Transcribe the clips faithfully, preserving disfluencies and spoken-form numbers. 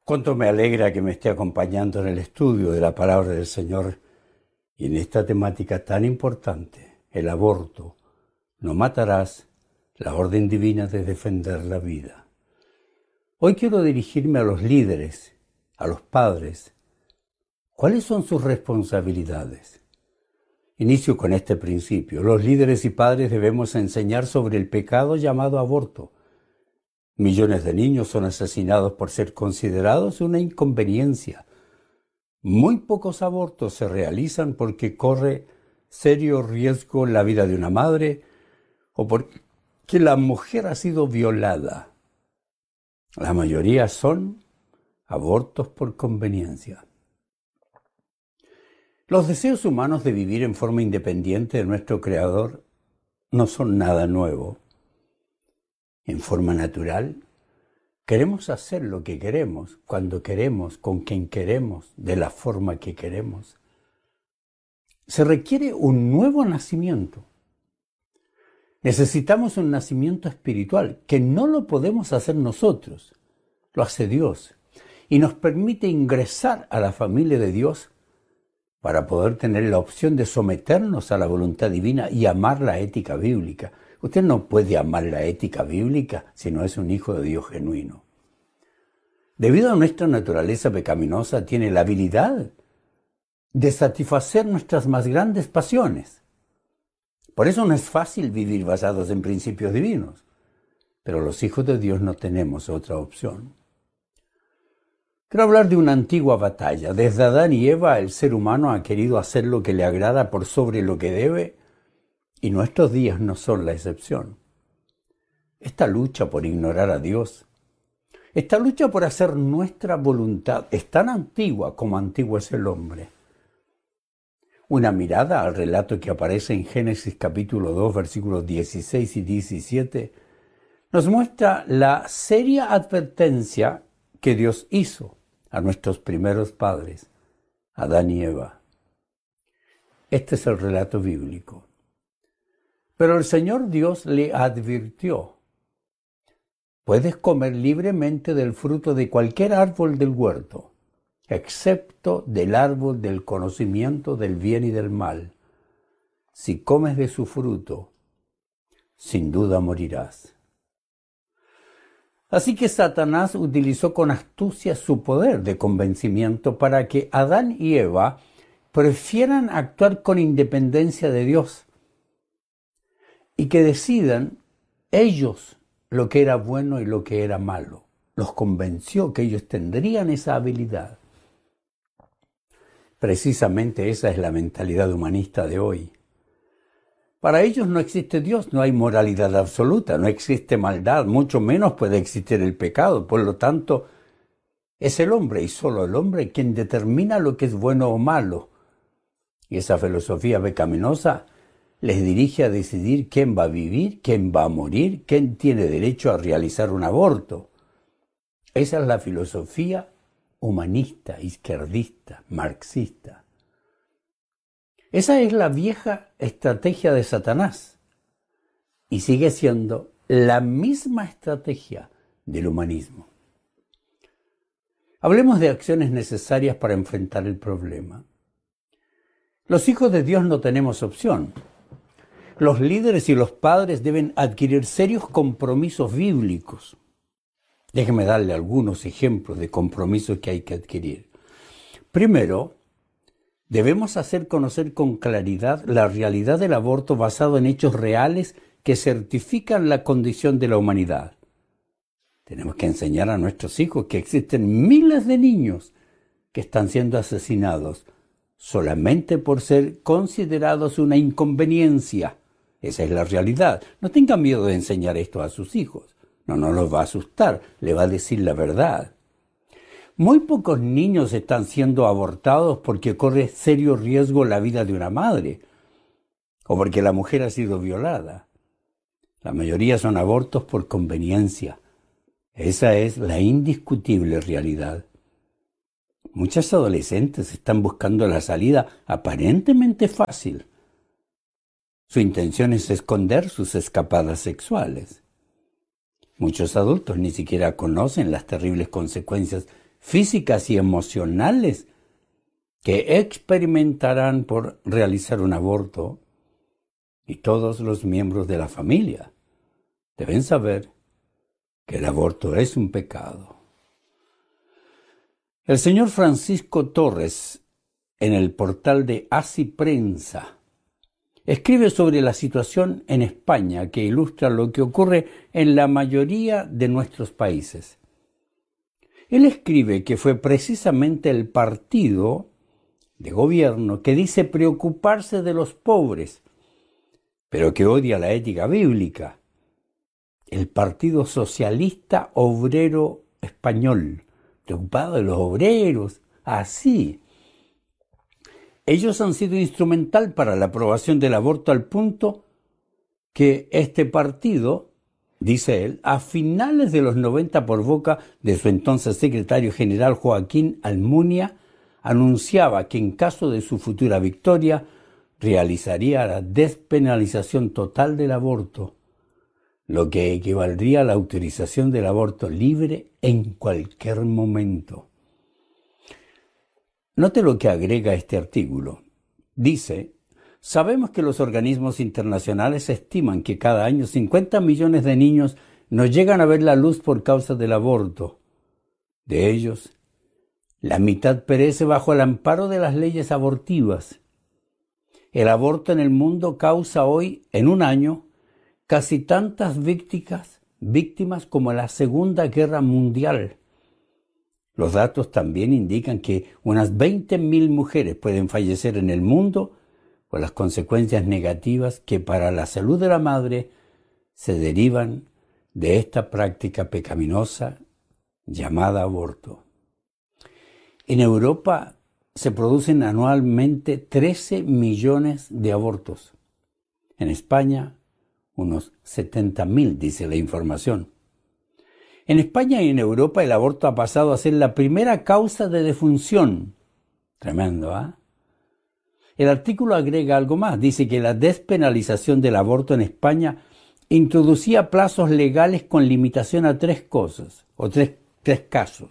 Cuánto me alegra que me esté acompañando en el estudio de la palabra del Señor y en esta temática tan importante, el aborto. No matarás, la orden divina de defender la vida. Hoy quiero dirigirme a los líderes, a los padres. ¿Cuáles son sus responsabilidades? Inicio con este principio. Los líderes y padres debemos enseñar sobre el pecado llamado aborto. Millones de niños son asesinados por ser considerados una inconveniencia. Muy pocos abortos se realizan porque corre serio riesgo la vida de una madre o porque la mujer ha sido violada. La mayoría son abortos por conveniencia. Los deseos humanos de vivir en forma independiente de nuestro Creador no son nada nuevo. En forma natural, queremos hacer lo que queremos, cuando queremos, con quien queremos, de la forma que queremos. Se requiere un nuevo nacimiento. Necesitamos un nacimiento espiritual, que no lo podemos hacer nosotros, lo hace Dios, y nos permite ingresar a la familia de Dios para poder tener la opción de someternos a la voluntad divina y amar la ética bíblica. Usted no puede amar la ética bíblica si no es un hijo de Dios genuino. Debido a nuestra naturaleza pecaminosa, tiene la habilidad de satisfacer nuestras más grandes pasiones. Por eso no es fácil vivir basados en principios divinos. Pero los hijos de Dios no tenemos otra opción. Quiero hablar de una antigua batalla. Desde Adán y Eva, el ser humano ha querido hacer lo que le agrada por sobre lo que debe, y nuestros días no son la excepción. Esta lucha por ignorar a Dios, esta lucha por hacer nuestra voluntad, es tan antigua como antiguo es el hombre. Una mirada al relato que aparece en Génesis capítulo dos, versículos dieciséis y diecisiete, nos muestra la seria advertencia que Dios hizo a nuestros primeros padres, Adán y Eva. Este es el relato bíblico. Pero el Señor Dios le advirtió: puedes comer libremente del fruto de cualquier árbol del huerto, excepto del árbol del conocimiento del bien y del mal. Si comes de su fruto, sin duda morirás. Así que Satanás utilizó con astucia su poder de convencimiento para que Adán y Eva prefieran actuar con independencia de Dios y que decidan ellos lo que era bueno y lo que era malo. Los convenció que ellos tendrían esa habilidad. Precisamente esa es la mentalidad humanista de hoy. Para ellos no existe Dios, no hay moralidad absoluta, no existe maldad, mucho menos puede existir el pecado. Por lo tanto, es el hombre y solo el hombre quien determina lo que es bueno o malo. Y esa filosofía pecaminosa les dirige a decidir quién va a vivir, quién va a morir, quién tiene derecho a realizar un aborto. Esa es la filosofía humanista, izquierdista, marxista. Esa es la vieja estrategia de Satanás y sigue siendo la misma estrategia del humanismo. Hablemos de acciones necesarias para enfrentar el problema. Los hijos de Dios no tenemos opción. Los líderes y los padres deben adquirir serios compromisos bíblicos. Déjeme darle algunos ejemplos de compromisos que hay que adquirir. Primero, debemos hacer conocer con claridad la realidad del aborto basado en hechos reales que certifican la condición de la humanidad. Tenemos que enseñar a nuestros hijos que existen miles de niños que están siendo asesinados solamente por ser considerados una inconveniencia. Esa es la realidad. No tengan miedo de enseñar esto a sus hijos. No, no los va a asustar, le va a decir la verdad. Muy pocos niños están siendo abortados porque corre serio riesgo la vida de una madre o porque la mujer ha sido violada. La mayoría son abortos por conveniencia. Esa es la indiscutible realidad. Muchas adolescentes están buscando la salida aparentemente fácil. Su intención es esconder sus escapadas sexuales. Muchos adultos ni siquiera conocen las terribles consecuencias físicas y emocionales que experimentarán por realizar un aborto, y todos los miembros de la familia deben saber que el aborto es un pecado. El señor Francisco Torres, en el portal de Así Prensa, escribe sobre la situación en España que ilustra lo que ocurre en la mayoría de nuestros países. Él escribe que fue precisamente el partido de gobierno que dice preocuparse de los pobres, pero que odia la ética bíblica, el Partido Socialista Obrero Español, preocupado de los obreros, así. Ellos han sido instrumental para la aprobación del aborto al punto que este partido, dice él, a finales de los noventa por boca de su entonces secretario general Joaquín Almunia, anunciaba que en caso de su futura victoria realizaría la despenalización total del aborto, lo que equivaldría a la autorización del aborto libre en cualquier momento. Note lo que agrega este artículo. Dice, sabemos que los organismos internacionales estiman que cada año cincuenta millones de niños no llegan a ver la luz por causa del aborto. De ellos, la mitad perece bajo el amparo de las leyes abortivas. El aborto en el mundo causa hoy, en un año, casi tantas víctimas, víctimas como la Segunda Guerra Mundial. Los datos también indican que unas veinte mil mujeres pueden fallecer en el mundo por las consecuencias negativas que para la salud de la madre se derivan de esta práctica pecaminosa llamada aborto. En Europa se producen anualmente trece millones de abortos. En España, unos setenta mil, dice la información. En España y en Europa el aborto ha pasado a ser la primera causa de defunción. Tremendo, ¿ah? ¿eh? El artículo agrega algo más. Dice que la despenalización del aborto en España introducía plazos legales con limitación a tres cosas, o tres, tres casos.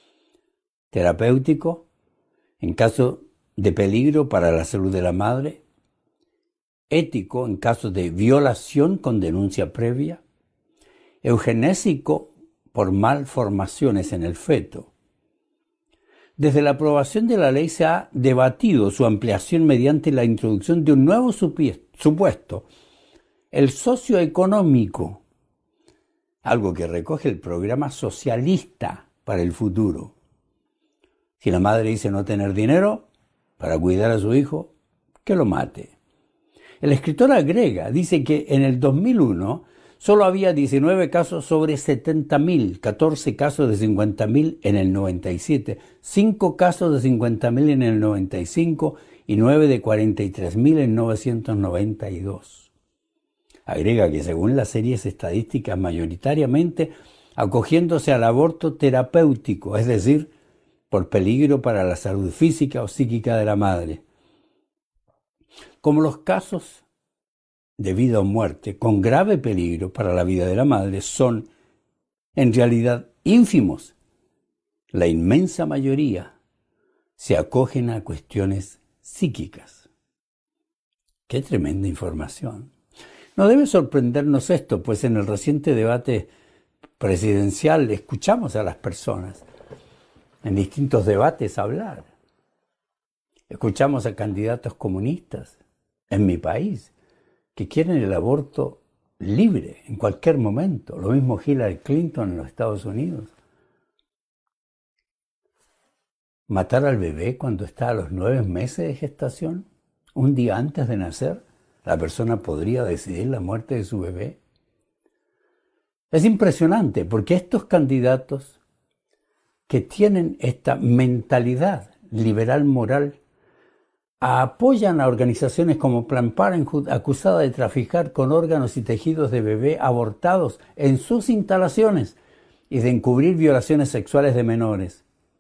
Terapéutico, en caso de peligro para la salud de la madre. Ético, en caso de violación con denuncia previa. Eugenésico, por malformaciones en el feto. Desde la aprobación de la ley se ha debatido su ampliación mediante la introducción de un nuevo supuesto, el socioeconómico, algo que recoge el programa socialista para el futuro. Si la madre dice no tener dinero para cuidar a su hijo, que lo mate. El escritor agrega, dice que en el dos mil uno solo había diecinueve casos sobre setenta mil, catorce casos de cincuenta mil en el noventa y siete, cinco casos de cincuenta mil en el noventa y cinco y nueve de cuarenta y tres mil en mil novecientos noventa y dos. Agrega que según las series estadísticas mayoritariamente acogiéndose al aborto terapéutico, es decir, por peligro para la salud física o psíquica de la madre. Como los casos de vida o muerte con grave peligro para la vida de la madre son en realidad ínfimos, la inmensa mayoría se acogen a cuestiones psíquicas. ¡Qué tremenda información! No debe sorprendernos esto, pues en el reciente debate presidencial escuchamos a las personas en distintos debates hablar. Escuchamos a candidatos comunistas en mi país que quieren el aborto libre en cualquier momento. Lo mismo Hillary Clinton en los Estados Unidos. Matar al bebé cuando está a los nueve meses de gestación, un día antes de nacer, la persona podría decidir la muerte de su bebé. Es impresionante porque estos candidatos que tienen esta mentalidad liberal moral apoyan a organizaciones como Planned Parenthood, acusada de traficar con órganos y tejidos de bebé abortados en sus instalaciones y de encubrir violaciones sexuales de menores.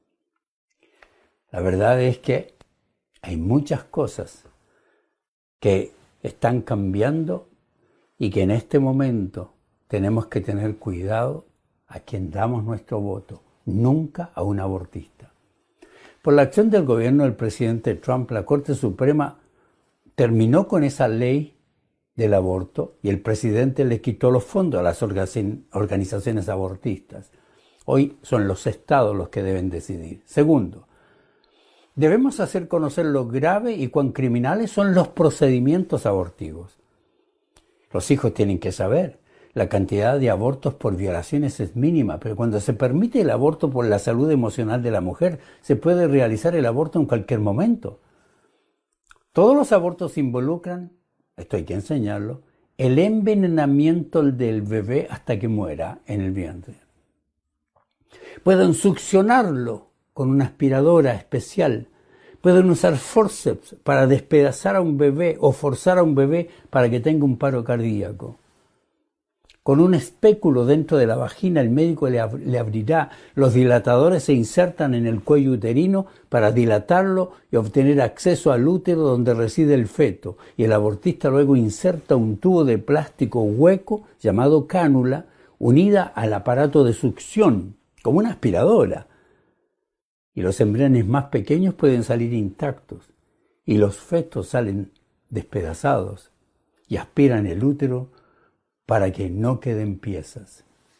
La verdad es que hay muchas cosas que están cambiando y que en este momento tenemos que tener cuidado a quien damos nuestro voto. nunca a un abortista. Por la acción del gobierno del presidente Trump, la Corte Suprema terminó con esa ley del aborto y el presidente le quitó los fondos a las organizaciones abortistas. Hoy son los estados los que deben decidir. Segundo, debemos hacer conocer lo grave y cuán criminales son los procedimientos abortivos. Los hijos tienen que saber. La cantidad de abortos por violaciones es mínima, pero cuando se permite el aborto por la salud emocional de la mujer, se puede realizar el aborto en cualquier momento. Todos los abortos involucran, esto hay que enseñarlo, el envenenamiento del bebé hasta que muera en el vientre. Pueden succionarlo con una aspiradora especial. Pueden usar forceps para despedazar a un bebé o forzar a un bebé para que tenga un paro cardíaco. Con un espéculo dentro de la vagina, el médico le, ab- le abrirá. Los dilatadores se insertan en el cuello uterino para dilatarlo y obtener acceso al útero donde reside el feto. Y el abortista luego inserta un tubo de plástico hueco llamado cánula unida al aparato de succión, como una aspiradora. Y los embriones más pequeños pueden salir intactos. Y los fetos salen despedazados y aspiran el útero para que no queden piezas.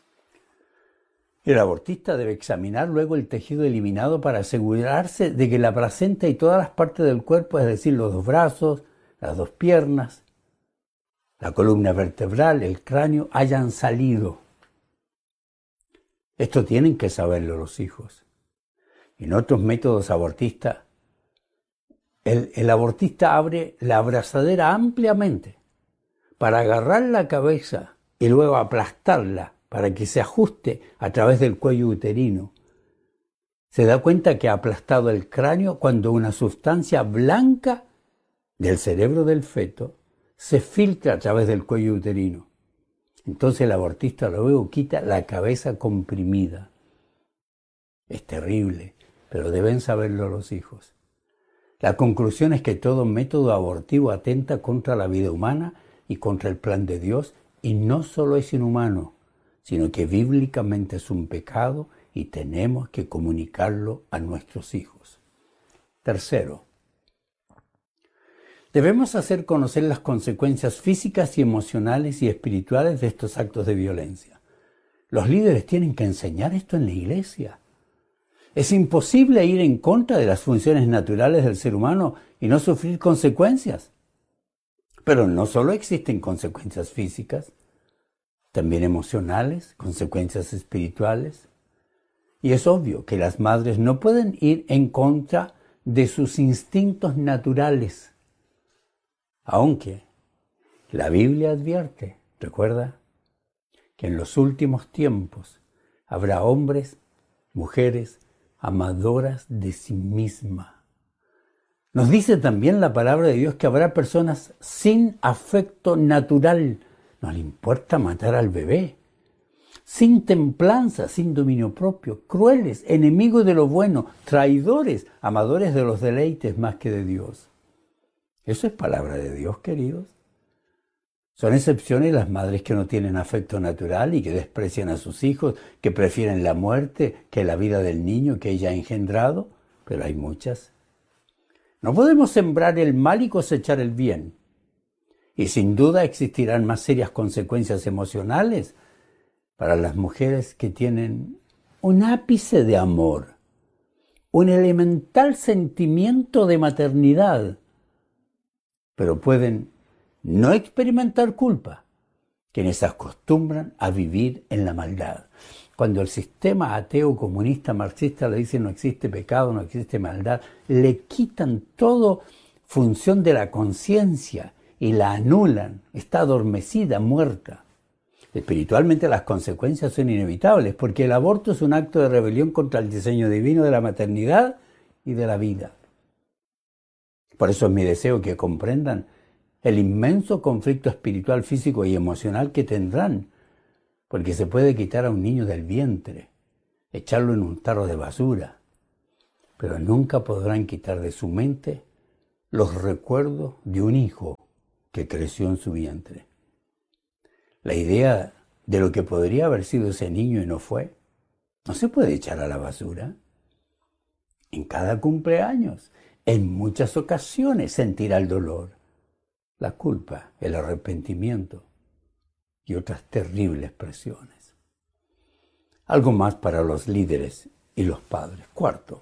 El abortista debe examinar luego el tejido eliminado para asegurarse de que la placenta y todas las partes del cuerpo, es decir, los dos brazos, las dos piernas, la columna vertebral, el cráneo, hayan salido. Esto tienen que saberlo los hijos. En otros métodos abortistas, el, el abortista abre la abrazadera ampliamente para agarrar la cabeza y luego aplastarla para que se ajuste a través del cuello uterino. Se da cuenta que ha aplastado el cráneo cuando una sustancia blanca del cerebro del feto se filtra a través del cuello uterino. Entonces el abortista luego quita la cabeza comprimida. Es terrible, pero deben saberlo los hijos. La conclusión es que todo método abortivo atenta contra la vida humana y contra el plan de Dios, y no solo es inhumano, sino que bíblicamente es un pecado y tenemos que comunicarlo a nuestros hijos. Tercero, debemos hacer conocer las consecuencias físicas y emocionales y espirituales de estos actos de violencia. Los líderes tienen que enseñar esto en la iglesia. Es imposible ir en contra de las funciones naturales del ser humano y no sufrir consecuencias. Pero no solo existen consecuencias físicas, también emocionales, consecuencias espirituales. Y es obvio que las madres no pueden ir en contra de sus instintos naturales. Aunque la Biblia advierte, recuerda, que en los últimos tiempos habrá hombres, mujeres, amadoras de sí misma. Nos dice también la palabra de Dios que habrá personas sin afecto natural. No le importa matar al bebé. Sin templanza, sin dominio propio, crueles, enemigos de lo bueno, traidores, amadores de los deleites más que de Dios. Eso es palabra de Dios, queridos. Son excepciones las madres que no tienen afecto natural y que desprecian a sus hijos, que prefieren la muerte que la vida del niño que ella ha engendrado, pero hay muchas. No podemos sembrar el mal y cosechar el bien. Y sin duda existirán más serias consecuencias emocionales para las mujeres que tienen un ápice de amor, un elemental sentimiento de maternidad, pero pueden no experimentar culpa, quienes se acostumbran a vivir en la maldad. Cuando el sistema ateo, comunista, marxista le dice no existe pecado, no existe maldad, le quitan toda función de la conciencia y la anulan, está adormecida, muerta. Espiritualmente las consecuencias son inevitables, porque el aborto es un acto de rebelión contra el diseño divino de la maternidad y de la vida. Por eso es mi deseo que comprendan el inmenso conflicto espiritual, físico y emocional que tendrán, porque se puede quitar a un niño del vientre, echarlo en un tarro de basura, pero nunca podrán quitar de su mente los recuerdos de un hijo que creció en su vientre. La idea de lo que podría haber sido ese niño y no fue, No se puede echar a la basura. En cada cumpleaños, en muchas ocasiones sentirá el dolor, la culpa, el arrepentimiento y otras terribles presiones. Algo más para los líderes y los padres. Cuarto,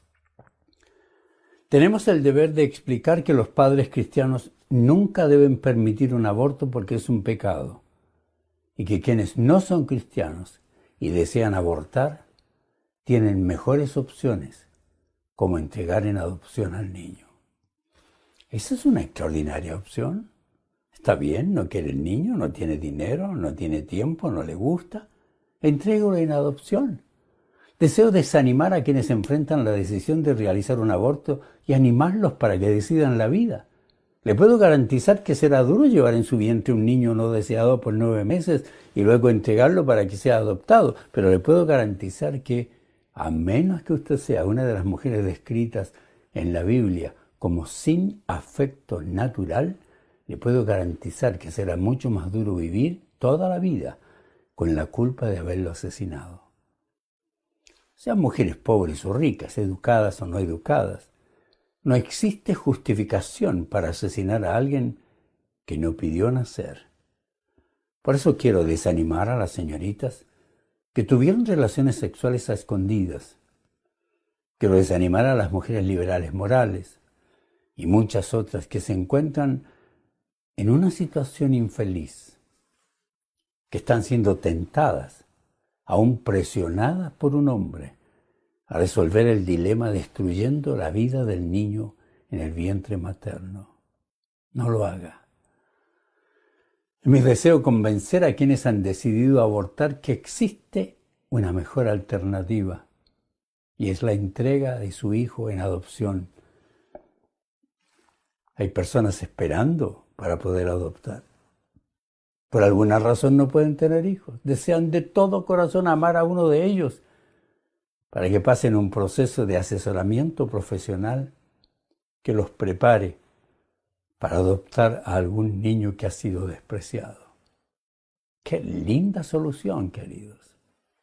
tenemos el deber de explicar que los padres cristianos nunca deben permitir un aborto porque es un pecado y que quienes no son cristianos y desean abortar tienen mejores opciones como entregar en adopción al niño. Esa es una extraordinaria opción. Está bien, no quiere el niño, no tiene dinero, no tiene tiempo, no le gusta. Entrégalo en adopción. Deseo desanimar a quienes enfrentan la decisión de realizar un aborto y animarlos para que decidan la vida. Le puedo garantizar que será duro llevar en su vientre un niño no deseado por nueve meses y luego entregarlo para que sea adoptado, pero le puedo garantizar que, a menos que usted sea una de las mujeres descritas en la Biblia como sin afecto natural, le puedo garantizar que será mucho más duro vivir toda la vida con la culpa de haberlo asesinado. Sean mujeres pobres o ricas, educadas o no educadas, no existe justificación para asesinar a alguien que no pidió nacer. Por eso quiero desanimar a las señoritas que tuvieron relaciones sexuales a escondidas. Quiero desanimar a las mujeres liberales morales y muchas otras que se encuentran en una situación infeliz, que están siendo tentadas, aún presionadas por un hombre, a resolver el dilema destruyendo la vida del niño en el vientre materno. No lo haga. Es mi deseo convencer a quienes han decidido abortar que existe una mejor alternativa y es la entrega de su hijo en adopción. Hay personas esperando para poder adoptar. Por alguna razón no pueden tener hijos. Desean de todo corazón amar a uno de ellos para que pasen un proceso de asesoramiento profesional que los prepare para adoptar a algún niño que ha sido despreciado. ¡Qué linda solución, queridos!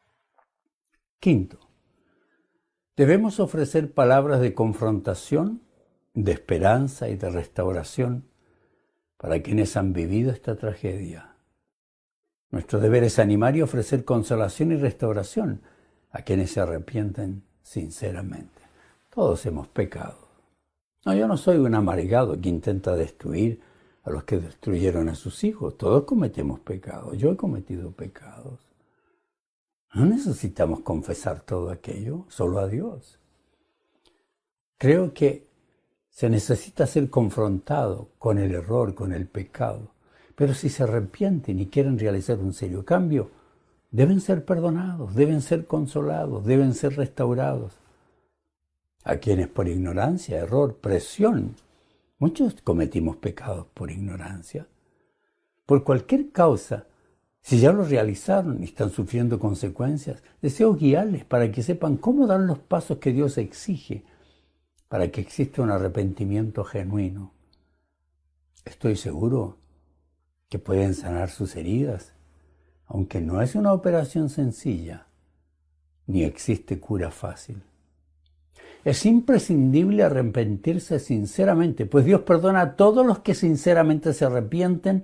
Quinto, debemos ofrecer palabras de confrontación, de esperanza y de restauración para quienes han vivido esta tragedia. Nuestro deber es animar y ofrecer consolación y restauración a quienes se arrepienten sinceramente. Todos hemos pecado. No, yo no soy un amargado que intenta destruir a los que destruyeron a sus hijos. Todos cometemos pecados. Yo he cometido pecados. No necesitamos confesar todo aquello, solo a Dios. Creo que se necesita ser confrontado con el error, con el pecado. Pero si se arrepienten y quieren realizar un serio cambio, deben ser perdonados, deben ser consolados, deben ser restaurados. A quienes por ignorancia, error, presión, muchos cometimos pecados por ignorancia. Por cualquier causa, si ya lo realizaron y están sufriendo consecuencias, deseo guiarles para que sepan cómo dar los pasos que Dios exige para que exista un arrepentimiento genuino. Estoy seguro que pueden sanar sus heridas, aunque no es una operación sencilla, ni existe cura fácil. Es imprescindible arrepentirse sinceramente, pues Dios perdona a todos los que sinceramente se arrepienten,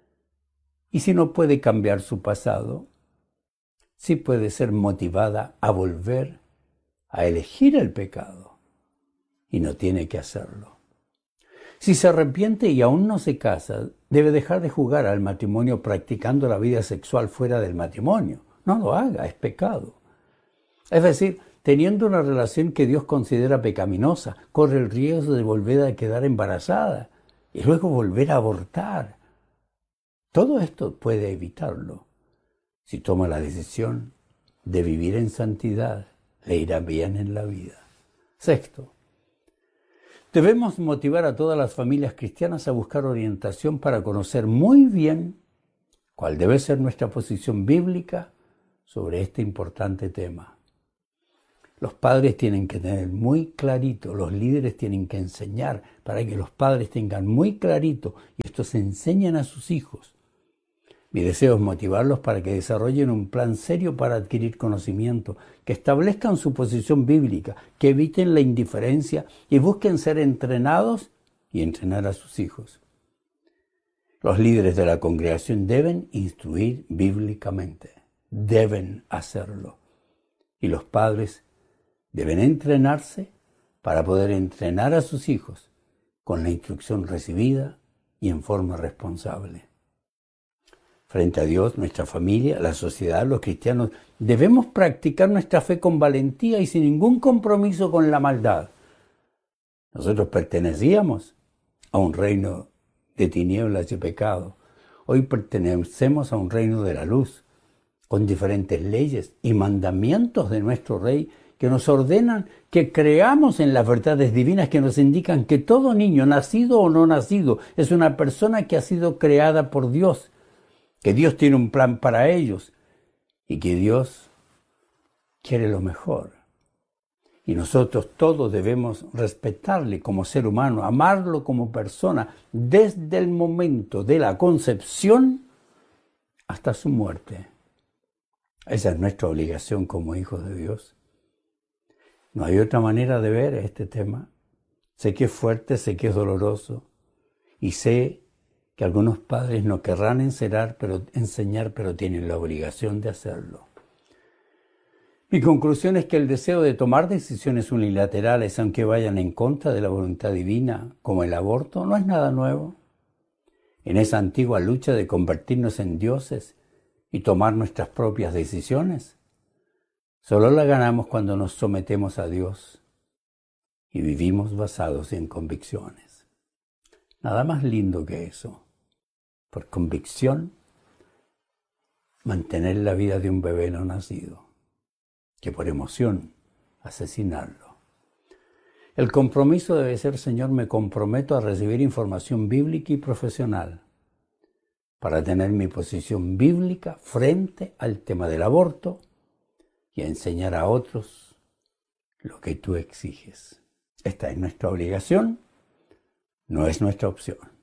y si no puede cambiar su pasado, sí puede ser motivada a volver a elegir el pecado, y no tiene que hacerlo. Si se arrepiente y aún no se casa, debe dejar de jugar al matrimonio practicando la vida sexual fuera del matrimonio. No lo haga, es pecado. Es decir, teniendo una relación que Dios considera pecaminosa, corre el riesgo de volver a quedar embarazada y luego volver a abortar. Todo esto puede evitarlo. Si toma la decisión de vivir en santidad, le irá bien en la vida. Sexto, debemos motivar a todas las familias cristianas a buscar orientación para conocer muy bien cuál debe ser nuestra posición bíblica sobre este importante tema. Los padres tienen que tener muy clarito, los líderes tienen que enseñar para que los padres tengan muy clarito y esto se enseñen a sus hijos. Mi deseo es motivarlos para que desarrollen un plan serio para adquirir conocimiento, que establezcan su posición bíblica, que eviten la indiferencia y busquen ser entrenados y entrenar a sus hijos. Los líderes de la congregación deben instruir bíblicamente, deben hacerlo. Y los padres deben entrenarse para poder entrenar a sus hijos con la instrucción recibida y en forma responsable. Frente a Dios, nuestra familia, la sociedad, los cristianos, debemos practicar nuestra fe con valentía y sin ningún compromiso con la maldad. Nosotros pertenecíamos a un reino de tinieblas y pecado. Hoy pertenecemos a un reino de la luz, con diferentes leyes y mandamientos de nuestro Rey que nos ordenan que creamos en las verdades divinas que nos indican que todo niño, nacido o no nacido, es una persona que ha sido creada por Dios, que Dios tiene un plan para ellos y que Dios quiere lo mejor. Y nosotros todos debemos respetarle como ser humano, amarlo como persona, desde el momento de la concepción hasta su muerte. Esa es nuestra obligación como hijos de Dios. No hay otra manera de ver este tema. Sé que es fuerte, sé que es doloroso y sé que algunos padres no querrán enseñar, pero, enseñar, pero tienen la obligación de hacerlo. Mi conclusión es que el deseo de tomar decisiones unilaterales, aunque vayan en contra de la voluntad divina, como el aborto, no es nada nuevo. En esa antigua lucha de convertirnos en dioses y tomar nuestras propias decisiones, solo la ganamos cuando nos sometemos a Dios y vivimos basados en convicciones. Nada más lindo que eso. Por convicción, mantener la vida de un bebé no nacido, que por emoción, asesinarlo. El compromiso debe ser, Señor, me comprometo a recibir información bíblica y profesional para tener mi posición bíblica frente al tema del aborto y a enseñar a otros lo que tú exiges. Esta es nuestra obligación, no es nuestra opción.